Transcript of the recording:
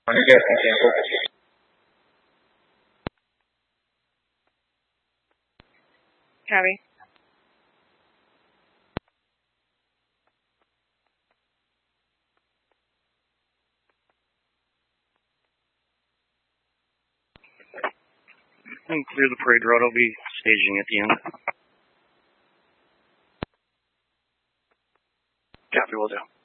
Yes, okay. Copy. And clear the parade road. I'll be staging at the end. Copy, will do.